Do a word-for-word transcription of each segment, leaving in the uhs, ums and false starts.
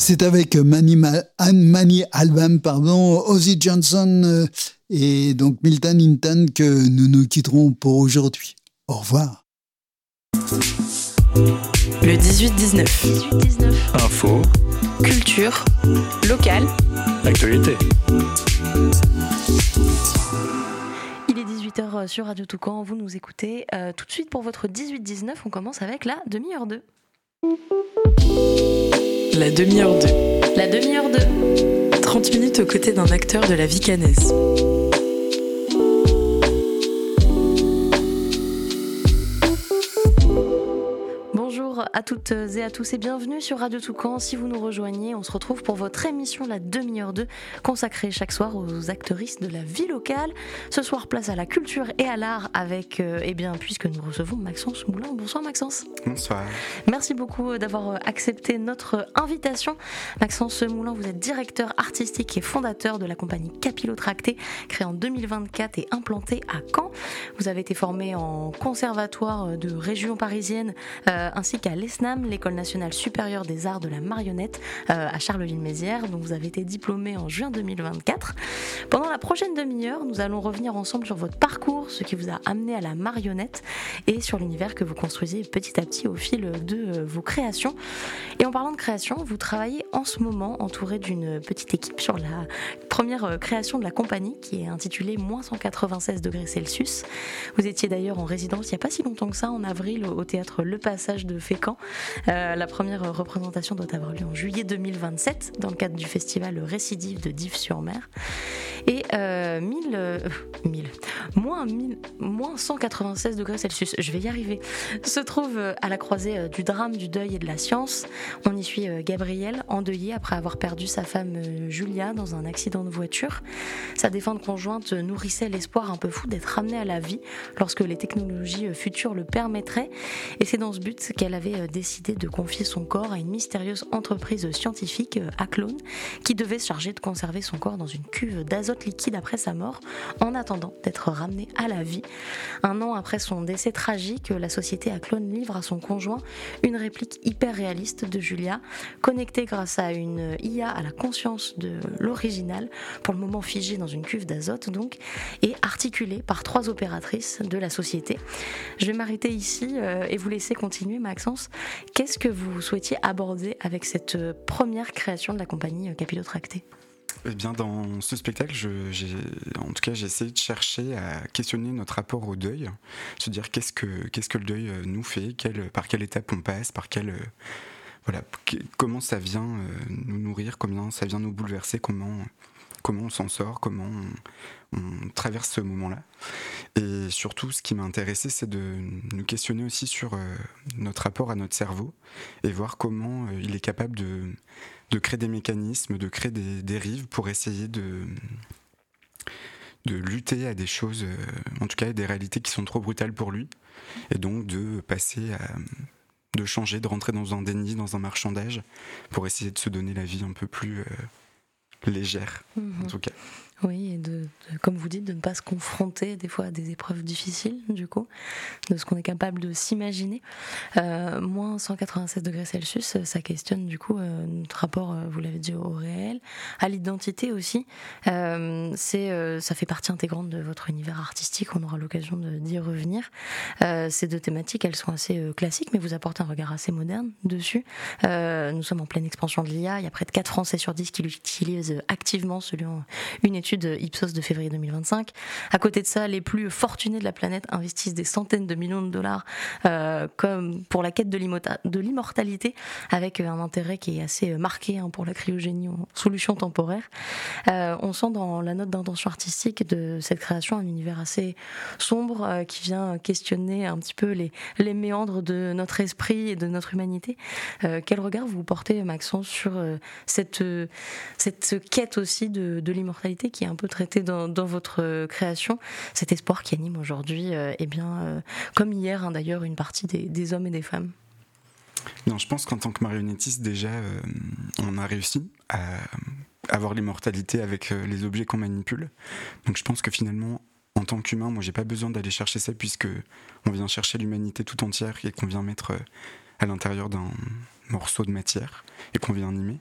c'est avec Mani, Ma- Mani Albam, pardon, Ozzy Johnson euh, et donc Milton Hinton que nous nous quitterons pour aujourd'hui. Au revoir. Le dix-huit dix-neuf. dix-huit dix-neuf. Info. Culture. Locale. Actualité. Il est dix-huit heures sur Radio Toucan, vous nous écoutez. Euh, tout de suite pour votre dix-huit dix-neuf, on commence avec la demi-heure deux. La demi-heure deux. La demi-heure deux. trente minutes aux côtés d'un acteur de la vie caennaise. Bonjour à toutes et à tous et bienvenue sur Radio Toucan. Si vous nous rejoignez, on se retrouve pour votre émission La demi-heure deux, consacrée chaque soir aux actrices de la vie locale. Ce soir, place à la culture et à l'art avec, euh, eh bien, puisque nous recevons Maxence Moulin. Bonsoir Maxence. Bonsoir. Merci beaucoup d'avoir accepté notre invitation. Maxence Moulin, vous êtes directeur artistique et fondateur de la compagnie Capillotracté, créée en deux mille vingt-quatre et implantée à Caen. Vous avez été formé en conservatoire de région parisienne euh, ainsi qu'à l'E S N A M, l'École nationale supérieure des arts de la marionnette euh, à Charleville-Mézières, dont vous avez été diplômé en juin deux mille vingt-quatre. Pendant la prochaine demi-heure, nous allons revenir ensemble sur votre parcours, ce qui vous a amené à la marionnette et sur l'univers que vous construisez petit à petit au fil de euh, vos créations. Et en parlant de création, vous travaillez en ce moment entouré d'une petite équipe sur la première euh, création de la compagnie qui est intitulée moins cent quatre-vingt-seize degrés Celsius. Vous étiez d'ailleurs en résidence il n'y a pas si longtemps que ça, en avril, au théâtre Le Passage de Fécamp. Euh, la première représentation doit avoir lieu en juillet deux mille vingt-sept dans le cadre du festival Récidive de Dives-sur-Mer. Et euh, mille, euh, mille, moins, mille, moins cent quatre-vingt-seize degrés Celsius, je vais y arriver, se trouve à la croisée du drame, du deuil et de la science. On y suit Gabriel, endeuillé après avoir perdu sa femme Julia dans un accident de voiture. Sa défunte conjointe nourrissait l'espoir un peu fou d'être ramenée à la vie lorsque les technologies futures le permettraient. Et c'est dans ce but qu'elle avait décidé de confier son corps à une mystérieuse entreprise scientifique, Aclone, qui devait se charger de conserver son corps dans une cuve d'azote liquide après sa mort, en attendant d'être ramenée à la vie. Un an après son décès tragique, la société Aclone livre à son conjoint une réplique hyper réaliste de Julia, connectée grâce à une I A à la conscience de l'original, pour le moment figée dans une cuve d'azote donc, et articulée par trois opératrices de la société. Je vais m'arrêter ici euh, et vous laisser continuer, Maxence. Qu'est-ce que vous souhaitiez aborder avec cette première création de la compagnie Capillotracté ? Eh bien, dans ce spectacle, je, j'ai, en tout cas, j'ai essayé de chercher à questionner notre rapport au deuil, se dire qu'est-ce que, qu'est-ce que le deuil nous fait, quelle, par quelle étape on passe, par quelle, voilà, comment ça vient nous nourrir, comment ça vient nous bouleverser, comment, comment on s'en sort, comment on, on traverse ce moment-là. Et surtout, ce qui m'a intéressé, c'est de nous questionner aussi sur notre rapport à notre cerveau et voir comment il est capable de de créer des mécanismes, de créer des dérives pour essayer de, de lutter à des choses, euh, en tout cas à des réalités qui sont trop brutales pour lui, et donc de passer à, de changer, de rentrer dans un déni, dans un marchandage, pour essayer de se donner la vie un peu plus euh, légère, mmh. en tout cas. Oui, et de, de, comme vous dites, de ne pas se confronter des fois à des épreuves difficiles, du coup, de ce qu'on est capable de s'imaginer. Euh, moins cent quatre-vingt-sept degrés Celsius, ça questionne du coup euh, notre rapport, euh, vous l'avez dit, au réel, à l'identité aussi. Euh, c'est, euh, ça fait partie intégrante de votre univers artistique, on aura l'occasion de, d'y revenir. Euh, ces deux thématiques, elles sont assez euh, classiques, mais vous apportez un regard assez moderne dessus. Euh, nous sommes en pleine expansion de l'I A, il y a près de quatre Français sur dix qui l'utilisent activement, selon une étude Ipsos de février deux mille vingt-cinq. À côté de ça, les plus fortunés de la planète investissent des centaines de millions de dollars euh, comme pour la quête de, de l'immortalité, avec un intérêt qui est assez marqué hein, pour la cryogénie en solution temporaire. Euh, on sent dans la note d'intention artistique de cette création un univers assez sombre euh, qui vient questionner un petit peu les, les méandres de notre esprit et de notre humanité. Euh, quel regard vous portez, Maxence, sur euh, cette, euh, cette quête aussi de, de l'immortalité qui est un peu traité dans, dans votre création, cet espoir qui anime aujourd'hui, euh, eh bien, euh, comme hier hein, d'ailleurs, une partie des, des hommes et des femmes. Non, je pense qu'en tant que marionnettiste, déjà, euh, on a réussi à avoir l'immortalité avec euh, les objets qu'on manipule. Donc je pense que finalement, en tant qu'humain, moi j'ai pas besoin d'aller chercher ça puisque on vient chercher l'humanité tout entière et qu'on vient mettre euh, à l'intérieur d'un morceau de matière et qu'on vient animer.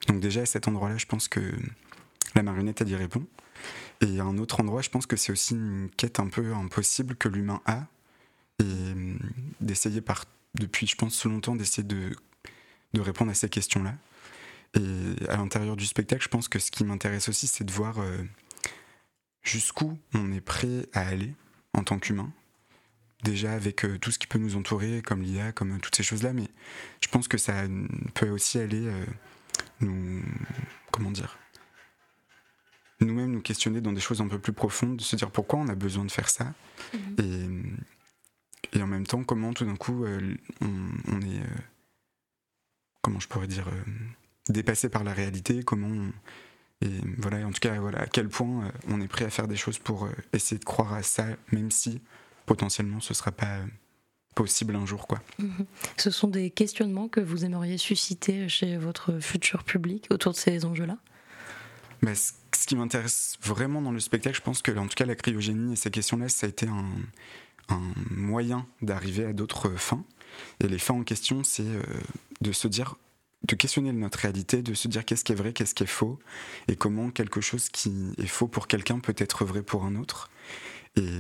Donc déjà à cet endroit-là, je pense que la marionnette, elle y répond. Et à un autre endroit, je pense que c'est aussi une quête un peu impossible que l'humain a, et d'essayer par, depuis, je pense, longtemps, d'essayer de, de répondre à ces questions-là. Et à l'intérieur du spectacle, je pense que ce qui m'intéresse aussi, c'est de voir euh, jusqu'où on est prêt à aller en tant qu'humain. Déjà avec euh, tout ce qui peut nous entourer, comme l'I A, comme euh, toutes ces choses-là, mais je pense que ça peut aussi aller euh, nous... comment dire nous-mêmes nous questionner dans des choses un peu plus profondes, de se dire pourquoi on a besoin de faire ça, mmh. et, et en même temps comment tout d'un coup euh, on, on est euh, comment je pourrais dire euh, dépassé par la réalité, comment on, et voilà, en tout cas voilà, à quel point euh, on est prêt à faire des choses pour euh, essayer de croire à ça, même si potentiellement ce sera pas euh, possible un jour, quoi. Mmh. Ce sont des questionnements que vous aimeriez susciter chez votre futur public autour de ces enjeux-là? Bah, ce qui m'intéresse vraiment dans le spectacle, je pense que en tout cas la cryogénie et ces questions-là, ça a été un, un moyen d'arriver à d'autres fins. Et les fins en question, c'est euh, de se dire, de questionner notre réalité, de se dire qu'est-ce qui est vrai, qu'est-ce qui est faux, et comment quelque chose qui est faux pour quelqu'un peut être vrai pour un autre. Et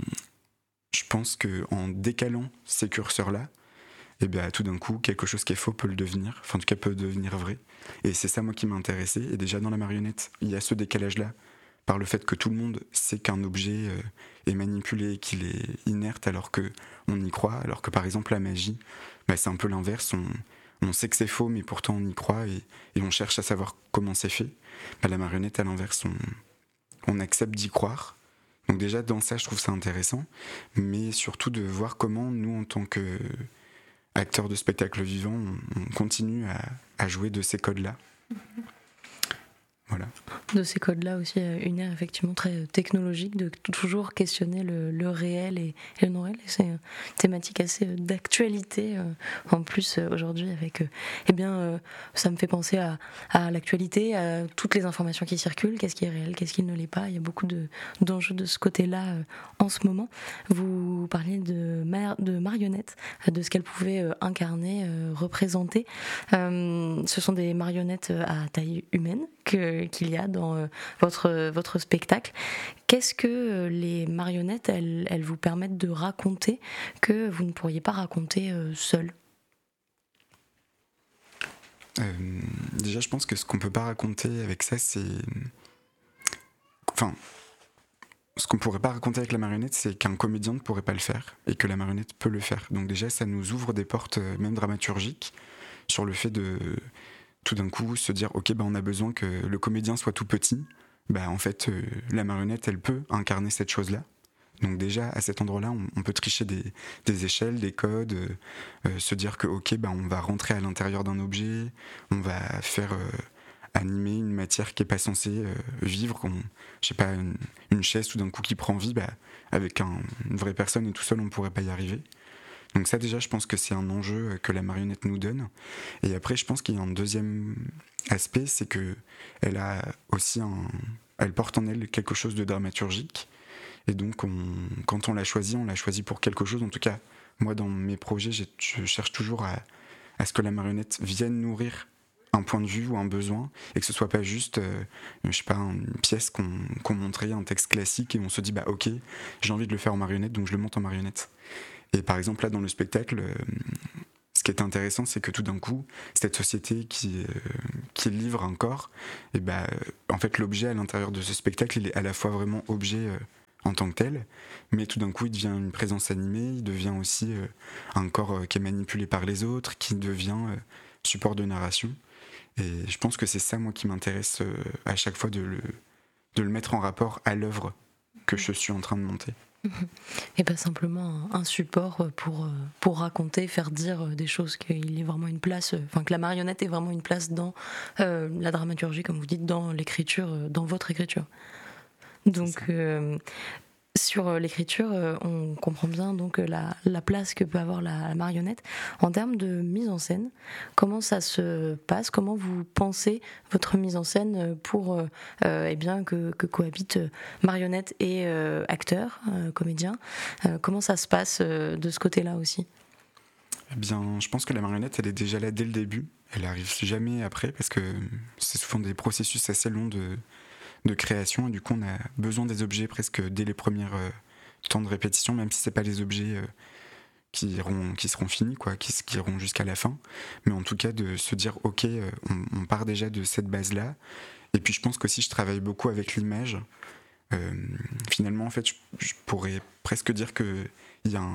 je pense qu'en décalant ces curseurs-là, et bien tout d'un coup, quelque chose qui est faux peut le devenir, enfin en tout cas peut devenir vrai. Et c'est ça moi qui m'a intéressé. Et déjà dans la marionnette, il y a ce décalage-là, par le fait que tout le monde sait qu'un objet euh, est manipulé, qu'il est inerte alors qu'on y croit, alors que par exemple la magie, bah, c'est un peu l'inverse, on, on sait que c'est faux mais pourtant on y croit et, et on cherche à savoir comment c'est fait. Bah, la marionnette à l'inverse, on, on accepte d'y croire. Donc déjà dans ça je trouve ça intéressant, mais surtout de voir comment nous en tant que acteurs de spectacle vivant, on, on continue à, à jouer de ces codes-là. Mmh. Voilà. De ces codes-là aussi, une ère effectivement très technologique, de toujours questionner le, le réel et, et le non-réel. Et c'est une thématique assez d'actualité en plus aujourd'hui. Avec, eh bien, ça me fait penser à, à l'actualité, à toutes les informations qui circulent, qu'est-ce qui est réel, qu'est-ce qui ne l'est pas. Il y a beaucoup de, d'enjeux de ce côté-là en ce moment. Vous parliez de, mar- de marionnettes, de ce qu'elles pouvaient incarner, représenter. Euh, ce sont des marionnettes à taille humaine que qu'il y a dans euh, votre, votre spectacle. Qu'est-ce que euh, les marionnettes, elles, elles vous permettent de raconter que vous ne pourriez pas raconter euh, seul? euh, Déjà, je pense que ce qu'on peut pas raconter avec ça, c'est... Enfin, ce qu'on pourrait pas raconter avec la marionnette, c'est qu'un comédien ne pourrait pas le faire et que la marionnette peut le faire. Donc déjà, ça nous ouvre des portes, même dramaturgiques, sur le fait de... tout d'un coup se dire ok bah on a besoin que le comédien soit tout petit, bah en fait euh, la marionnette elle peut incarner cette chose là. Donc déjà à cet endroit là on, on peut tricher des, des échelles, des codes, euh, euh, se dire que ok bah on va rentrer à l'intérieur d'un objet, on va faire euh, animer une matière qui est pas censée euh, vivre, qu'on, je sais pas, une, une chaise tout d'un coup qui prend vie, bah avec un, une vraie personne et tout seul on pourrait pas y arriver. Donc ça déjà je pense que c'est un enjeu que la marionnette nous donne. Et après je pense qu'il y a un deuxième aspect, c'est que elle a aussi un, elle porte en elle quelque chose de dramaturgique. Et donc on, quand on l'a choisi, on l'a choisi pour quelque chose. En tout cas moi dans mes projets j'ai, je cherche toujours à, à ce que la marionnette vienne nourrir un point de vue ou un besoin, et que ce soit pas juste euh, je sais pas, une pièce qu'on, qu'on montrait, un texte classique et on se dit bah ok j'ai envie de le faire en marionnette donc je le monte en marionnette. Et par exemple là dans le spectacle, euh, ce qui est intéressant c'est que tout d'un coup cette société qui, euh, qui livre un corps, et bah, en fait l'objet à l'intérieur de ce spectacle il est à la fois vraiment objet euh, en tant que tel, mais tout d'un coup il devient une présence animée, il devient aussi euh, un corps euh, qui est manipulé par les autres, qui devient euh, support de narration. Et je pense que c'est ça moi qui m'intéresse euh, à chaque fois de le, de le mettre en rapport à l'œuvre que je suis en train de monter. Et pas simplement un support pour, pour raconter, faire dire des choses, qu'il y ait vraiment une place, enfin que la marionnette ait vraiment une place dans euh, la dramaturgie, comme vous dites, dans l'écriture, dans votre écriture. Donc euh, sur l'écriture, on comprend bien donc la, la place que peut avoir la, la marionnette. En termes de mise en scène, comment ça se passe? Comment vous pensez votre mise en scène pour euh, eh bien, que, que cohabitent marionnette et euh, acteur, euh, comédien? euh, Comment ça se passe euh, de ce côté-là aussi? Eh bien, je pense que la marionnette, elle est déjà là dès le début. Elle arrive jamais après parce que c'est souvent des processus assez longs de, de création. Et du coup, on a besoin des objets presque dès les premiers euh, temps de répétition, même si c'est pas les objets euh, qui, iront, qui seront finis, quoi, qui, qui iront jusqu'à la fin. Mais en tout cas, de se dire, ok, euh, on, on part déjà de cette base-là. Et puis, je pense qu'aussi, je travaille beaucoup avec l'image. Euh, finalement, en fait, je, je pourrais presque dire qu'il y a un,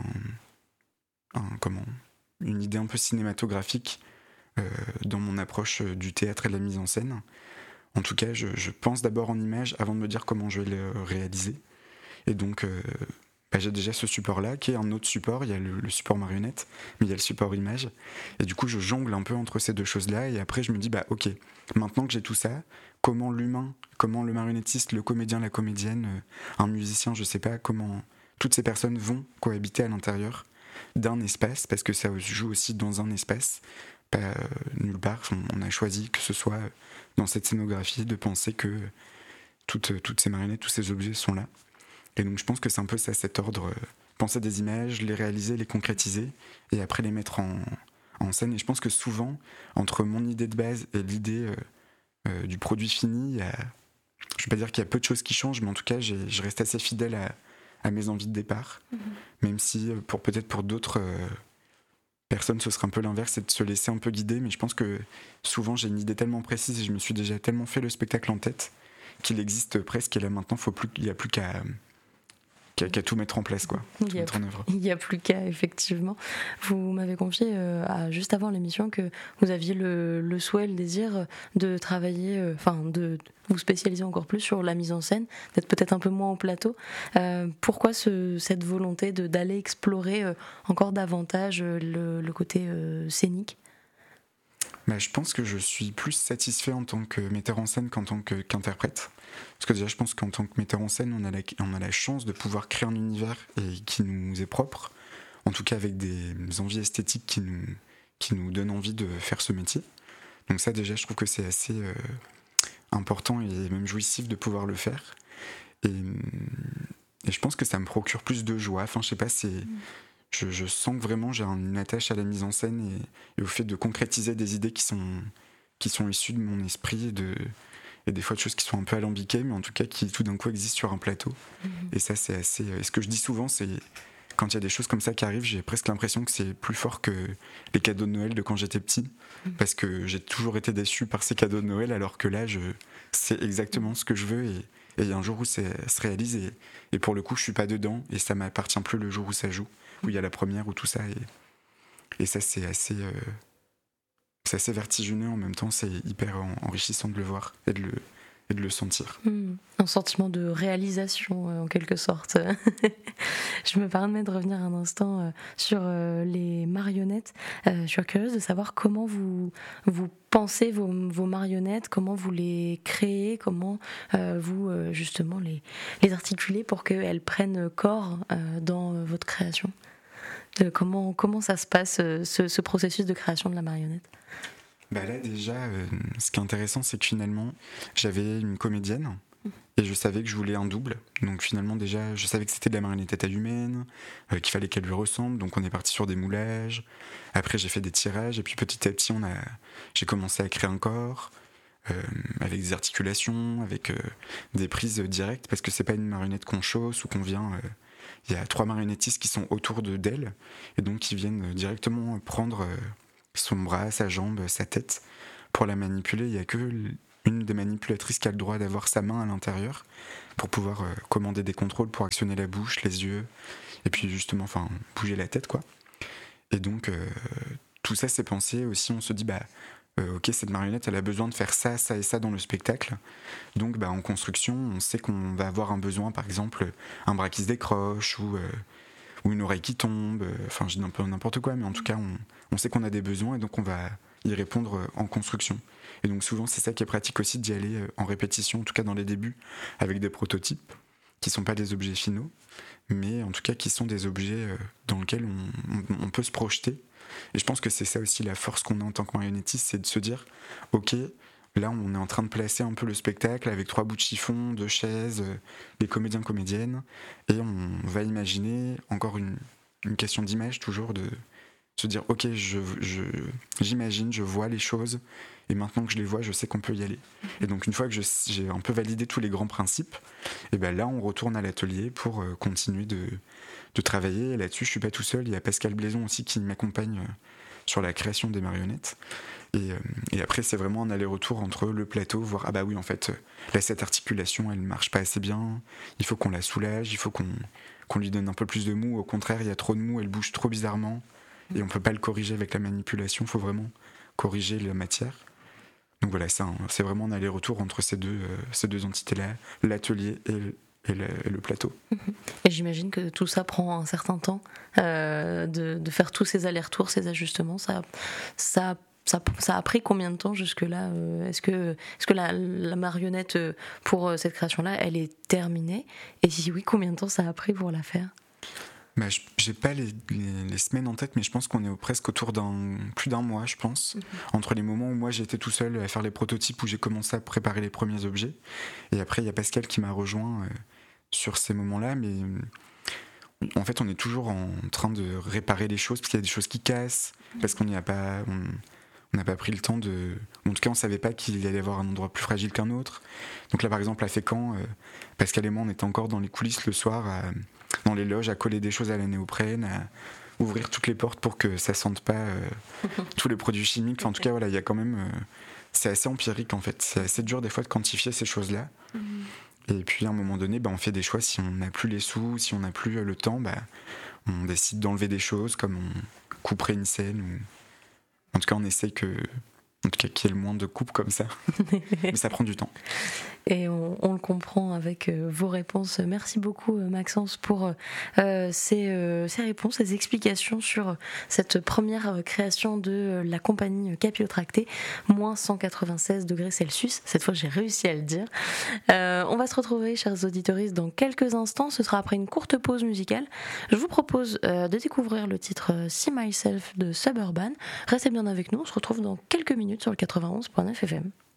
un, comment, une idée un peu cinématographique euh, dans mon approche du théâtre et de la mise en scène. En tout cas, je, je pense d'abord en image avant de me dire comment je vais le réaliser. Et donc, euh, bah, j'ai déjà ce support-là, qui est un autre support. Il y a le, le support marionnette, mais il y a le support image. Et du coup, je jongle un peu entre ces deux choses-là. Et après, je me dis, bah ok, maintenant que j'ai tout ça, comment l'humain, comment le marionnettiste, le comédien, la comédienne, euh, un musicien, je sais pas, comment toutes ces personnes vont cohabiter à l'intérieur d'un espace, parce que ça se joue aussi dans un espace, pas euh, nulle part. On, on a choisi que ce soit dans cette scénographie de penser que toutes, toutes ces marionnettes, tous ces objets sont là. Et donc je pense que c'est un peu ça, cet ordre, euh, penser des images, les réaliser, les concrétiser, et après les mettre en, en scène. Et je pense que souvent, entre mon idée de base et l'idée euh, euh, du produit fini, il y a, je ne vais pas dire qu'il y a peu de choses qui changent, mais en tout cas, j'ai, je reste assez fidèle à, à mes envies de départ, mmh. même si pour, peut-être pour d'autres euh, personnes, ce serait un peu l'inverse, c'est de se laisser un peu guider, mais je pense que souvent, j'ai une idée tellement précise et je me suis déjà tellement fait le spectacle en tête qu'il existe presque, et là maintenant, faut plus, il n'y a plus qu'à... Qu'à, qu'à tout mettre en place, quoi. Tout il mettre en œuvre. Il n'y a plus qu'à, effectivement. Vous m'avez confié euh, à, juste avant l'émission que vous aviez le, le souhait, le désir de travailler, enfin euh, de vous spécialiser encore plus sur la mise en scène, d'être peut-être un peu moins au plateau. Euh, pourquoi ce, cette volonté de, d'aller explorer euh, encore davantage le, le côté euh, scénique ? Bah, je pense que je suis plus satisfait en tant que metteur en scène qu'en tant que, qu'interprète. Parce que déjà, je pense qu'en tant que metteur en scène, on a, la, on a la chance de pouvoir créer un univers et qui nous est propre, en tout cas avec des envies esthétiques qui nous, qui nous donnent envie de faire ce métier. Donc ça, déjà, je trouve que c'est assez euh, important et même jouissif de pouvoir le faire. Et, et je pense que ça me procure plus de joie. Enfin, je sais pas, c'est... Mmh. Je, je sens que vraiment j'ai une attache à la mise en scène et, et au fait de concrétiser des idées qui sont, qui sont issues de mon esprit et, de, et des fois de choses qui sont un peu alambiquées, mais en tout cas qui tout d'un coup existent sur un plateau. Mmh. Et ça, c'est assez. Et ce que je dis souvent, c'est quand il y a des choses comme ça qui arrivent, j'ai presque l'impression que c'est plus fort que les cadeaux de Noël de quand j'étais petit, mmh. parce que j'ai toujours été déçu par ces cadeaux de Noël, alors que là, je, c'est exactement ce que je veux. Et, et il y a un jour où ça se réalise, et, et pour le coup, je suis pas dedans, et ça m'appartient plus le jour où ça joue. Où il y a la première, où tout ça est... Et ça, c'est assez, euh... c'est assez vertigineux, en même temps, c'est hyper enrichissant de le voir et de le, et de le sentir. Mmh, un sentiment de réalisation, euh, en quelque sorte. Je me permets de revenir un instant euh, sur euh, les marionnettes. Euh, je suis curieuse de savoir comment vous, vous pensez vos, vos marionnettes, comment vous les créez, comment euh, vous, euh, justement, les, les articulez pour qu'elles prennent corps euh, dans euh, votre création. Euh, comment, comment ça se passe, euh, ce, ce processus de création de la marionnette ? Bah là déjà, euh, ce qui est intéressant, c'est que finalement, j'avais une comédienne et je savais que je voulais un double. Donc finalement déjà, je savais que c'était de la marionnette à taille humaine, euh, qu'il fallait qu'elle lui ressemble. Donc on est parti sur des moulages. Après j'ai fait des tirages et puis petit à petit, on a, j'ai commencé à créer un corps euh, avec des articulations, avec euh, des prises directes, parce que c'est pas une marionnette qu'on chausse ou qu'on vient. Euh, il y a trois marionnettistes qui sont autour de d'elle et donc qui viennent directement prendre euh, son bras, sa jambe, sa tête pour la manipuler. Il n'y a que une des manipulatrices qui a le droit d'avoir sa main à l'intérieur pour pouvoir euh, commander des contrôles, pour actionner la bouche, les yeux et puis justement enfin bouger la tête, quoi. Et donc euh, tout ça c'est pensé aussi, on se dit bah euh, ok, cette marionnette elle a besoin de faire ça, ça et ça dans le spectacle, donc bah en construction on sait qu'on va avoir un besoin, par exemple un bras qui se décroche ou, euh, ou une oreille qui tombe, enfin je dis un peu n'importe quoi, mais en tout cas on, on sait qu'on a des besoins et donc on va y répondre en construction. Et donc souvent c'est ça qui est pratique aussi, d'y aller en répétition, en tout cas dans les débuts, avec des prototypes qui sont pas des objets finaux, mais en tout cas qui sont des objets dans lesquels on, on, on peut se projeter. Et je pense que c'est ça aussi la force qu'on a en tant que marionnettiste, c'est de se dire ok, là on est en train de placer un peu le spectacle avec trois bouts de chiffon, deux chaises, des comédiens comédiennes, et on va imaginer encore une, une question d'image toujours, de se dire ok, je, je, j'imagine, je vois les choses, et maintenant que je les vois, je sais qu'on peut y aller. Et donc une fois que je, j'ai un peu validé tous les grands principes, et ben là on retourne à l'atelier pour euh, continuer de, de travailler. Et là-dessus je suis pas tout seul, il y a Pascal Blaison aussi qui m'accompagne euh, sur la création des marionnettes. Et, euh, et après c'est vraiment un aller-retour entre le plateau, voir ah bah oui en fait là cette articulation elle marche pas assez bien, il faut qu'on la soulage, il faut qu'on, qu'on lui donne un peu plus de mou, au contraire il y a trop de mou, elle bouge trop bizarrement. Et on peut pas le corriger avec la manipulation, il faut vraiment corriger la matière. Donc voilà, c'est, un, c'est vraiment un aller-retour entre ces deux, euh, ces deux entités-là, l'atelier et le, et le, et le plateau. Et j'imagine que tout ça prend un certain temps, euh, de, de faire tous ces allers-retours, ces ajustements. Ça, ça, ça, ça a pris combien de temps jusque-là ? euh, Est-ce que, est-ce que la, la marionnette pour cette création-là, elle est terminée ? Et si oui, combien de temps ça a pris pour la faire ? Bah, je, j'ai pas les, les, les semaines en tête, mais je pense qu'on est au, presque autour d'un plus d'un mois, je pense, mmh. entre les moments où moi j'étais tout seul à faire les prototypes, où j'ai commencé à préparer les premiers objets, et après il y a Pascal qui m'a rejoint euh, sur ces moments-là, mais euh, en fait on est toujours en train de réparer les choses, parce qu'il y a des choses qui cassent, parce qu'on n'y a pas, on n'a pas pris le temps de, en tout cas on savait pas qu'il allait y avoir un endroit plus fragile qu'un autre. Donc là par exemple à Fécamp, euh, Pascal et moi on était encore dans les coulisses le soir à dans les loges, à coller des choses à la néoprène, à ouvrir toutes les portes pour que ça sente pas euh, tous les produits chimiques. Enfin, en tout cas, voilà, il y a quand même, euh, c'est assez empirique en fait. C'est assez dur des fois de quantifier ces choses-là. Mm-hmm. Et puis à un moment donné, bah, on fait des choix. Si on n'a plus les sous, si on n'a plus le temps, bah, on décide d'enlever des choses, comme on couperait une scène. Ou... En tout cas, on essaye que, en tout cas, qu'il y ait le moins de coupes comme ça. Mais ça prend du temps. Et on, on le comprend avec euh, vos réponses. Merci beaucoup euh, Maxence pour euh, ces, euh, ces réponses, ces explications sur cette première euh, création de euh, la compagnie Capillotracté, moins cent quatre-vingt-seize degrés Celsius. Cette fois j'ai réussi à le dire. Euh, on va se retrouver, chers auditeuristes, dans quelques instants. Ce sera après une courte pause musicale. Je vous propose euh, de découvrir le titre euh, See Myself de Suburban. Restez bien avec nous, on se retrouve dans quelques minutes sur le quatre-vingt-onze virgule neuf F M.